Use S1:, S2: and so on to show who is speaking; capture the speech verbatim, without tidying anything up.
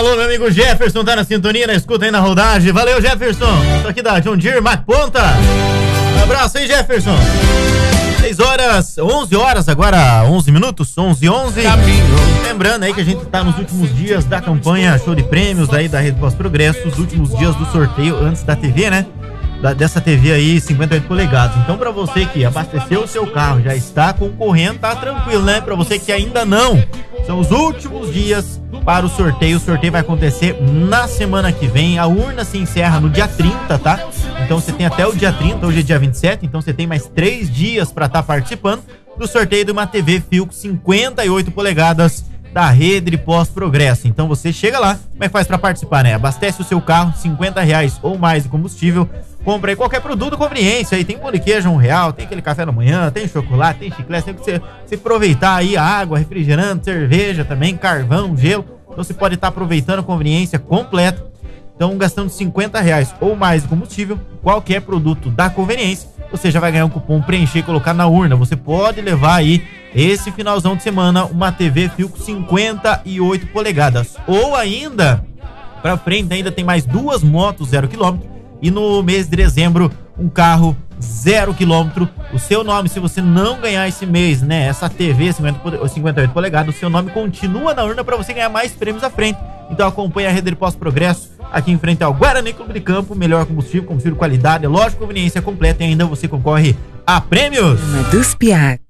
S1: Alô, meu amigo Jefferson, tá na sintonia, na escuta aí na rodagem. Valeu, Jefferson. Tô aqui da John Deere, Mac Ponta. Um abraço aí, Jefferson. seis horas, onze horas agora, onze minutos, onze e onze. Lembrando aí que a gente tá nos últimos dias da campanha Show de Prêmios aí da Rede Pós Progresso, os últimos dias do sorteio antes da T V, né? Da, dessa T V aí, cinquenta e oito polegadas. Então, pra você que abasteceu o seu carro, já está concorrendo, tá tranquilo, né? Pra você que ainda não, são os últimos dias para o sorteio. O sorteio vai acontecer na semana que vem. A urna se encerra no dia trinta, tá? Então você tem até o dia trinta, hoje é dia vinte e sete, então você tem mais três dias para estar tá participando do sorteio de uma T V Philips cinquenta e oito polegadas da Rede Pós Progresso. Então você chega lá, como é que faz para participar, né? Abastece o seu carro, cinquenta reais ou mais de combustível, compra aí qualquer produto conveniência, aí tem pão de queijo um real, tem aquele café da manhã, tem chocolate, tem chiclete, tem que você, você aproveitar aí a água, refrigerante, cerveja também, carvão, gelo. Então você pode estar tá aproveitando a conveniência completa. Então, gastando cinquenta reais ou mais de combustível, qualquer produto da conveniência, você já vai ganhar um cupom, preencher e colocar na urna. Você pode levar aí, esse finalzão de semana, uma T V Philips cinquenta e oito polegadas. Ou ainda, pra frente, ainda tem mais duas motos zero quilômetro. E no mês de dezembro, um carro zero quilômetro. O seu nome, se você não ganhar esse mês, né, essa T V cinquenta e oito polegadas, o seu nome continua na urna para você ganhar mais prêmios à frente. Então acompanha a Rede Pós Progresso aqui em frente ao Guarani Clube de Campo. Melhor combustível, combustível de qualidade, loja de conveniência completa e ainda você concorre a prêmios.
S2: Dos Piá.